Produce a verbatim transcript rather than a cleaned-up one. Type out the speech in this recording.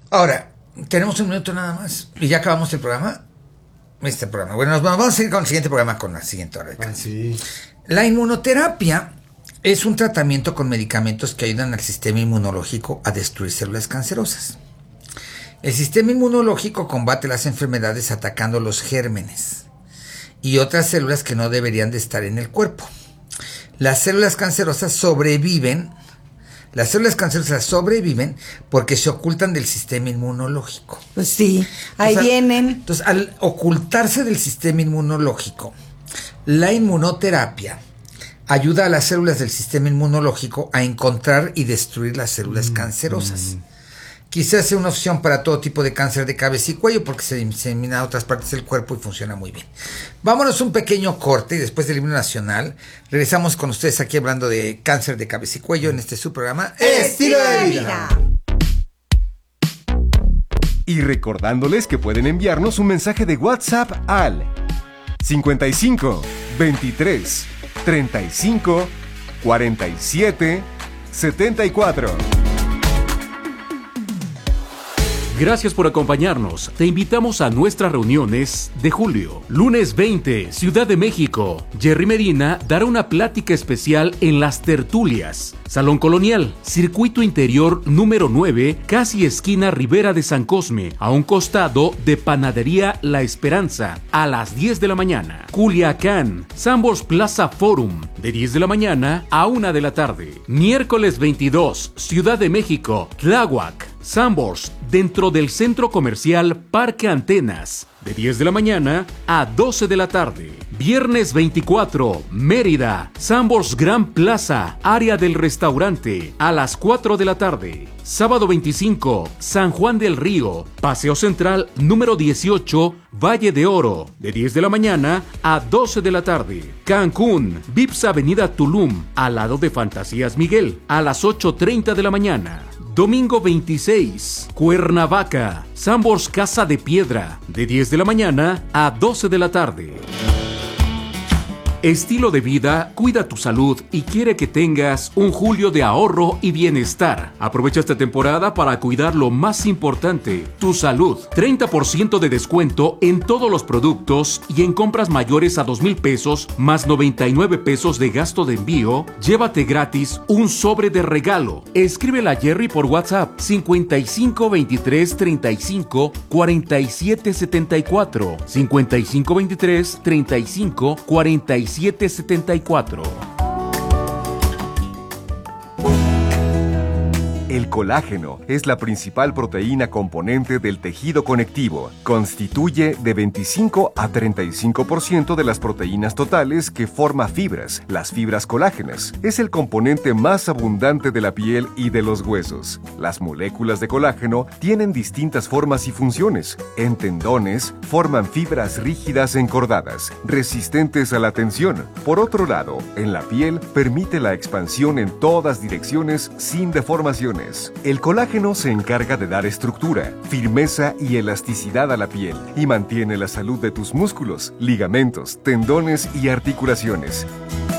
Ahora, tenemos un minuto nada más y ya acabamos el programa. Este programa. Bueno, nos vamos a seguir con el siguiente programa con la siguiente hora de Ah, sí. La inmunoterapia es un tratamiento con medicamentos que ayudan al sistema inmunológico a destruir células cancerosas. El sistema inmunológico combate las enfermedades atacando los gérmenes y otras células que no deberían de estar en el cuerpo. Las células cancerosas sobreviven, las células cancerosas sobreviven porque se ocultan del sistema inmunológico. Pues sí, ahí Entonces, vienen. Entonces, al ocultarse del sistema inmunológico, la inmunoterapia ayuda a las células del sistema inmunológico a encontrar y destruir las células mm, cancerosas. Mm. Quizás sea una opción para todo tipo de cáncer de cabeza y cuello porque se disemina a otras partes del cuerpo y funciona muy bien. Vámonos un pequeño corte y después del himno nacional regresamos con ustedes aquí hablando de cáncer de cabeza y cuello en este su programa Estilo de Vida. Y recordándoles que pueden enviarnos un mensaje de WhatsApp al cincuenta y cinco, veintitrés, treinta y cinco, cuarenta y siete, setenta y cuatro. Gracias por acompañarnos. Te invitamos a nuestras reuniones de julio. Lunes veinte, Ciudad de México. Jerry Medina dará una plática especial en Las Tertulias. Salón Colonial, Circuito Interior número nueve, casi esquina Ribera de San Cosme, a un costado de Panadería La Esperanza, a las diez de la mañana. Culiacán, Sambors Plaza Forum, de diez de la mañana a una de la tarde. Miércoles veintidós, Ciudad de México, Tláhuac, Sambors, dentro del Centro Comercial Parque Antenas, de diez de la mañana a doce de la tarde. Viernes veinticuatro, Mérida, Sambors Gran Plaza, área del restaurante, a las cuatro de la tarde. Sábado veinticinco, San Juan del Río, Paseo Central número dieciocho, Valle de Oro, de diez de la mañana a doce de la tarde. Cancún, Vips Avenida Tulum, al lado de Fantasías Miguel, a las ocho treinta de la mañana. Domingo veintiséis, Cuernavaca, Sambors Casa de Piedra, de diez de la mañana a doce de la tarde. Estilo de Vida cuida tu salud y quiere que tengas un julio de ahorro y bienestar. Aprovecha esta temporada para cuidar lo más importante, tu salud. treinta por ciento de descuento en todos los productos y en compras mayores a dos mil pesos más noventa y nueve pesos de gasto de envío, llévate gratis un sobre de regalo. Escríbele a Jerry por WhatsApp cincuenta y cinco, veintitrés, treinta y cinco, cuarenta y siete, setenta y cuatro, cincuenta y cinco, veintitrés, treinta y cinco, cuarenta y siete, setenta y cuatro. El colágeno es la principal proteína componente del tejido conectivo. Constituye de veinticinco a treinta y cinco por ciento de las proteínas totales que forma fibras, las fibras colágenas. Es el componente más abundante de la piel y de los huesos. Las moléculas de colágeno tienen distintas formas y funciones. En tendones, forman fibras rígidas encordadas, resistentes a la tensión. Por otro lado, en la piel, permite la expansión en todas direcciones sin deformaciones. El colágeno se encarga de dar estructura, firmeza y elasticidad a la piel y mantiene la salud de tus músculos, ligamentos, tendones y articulaciones.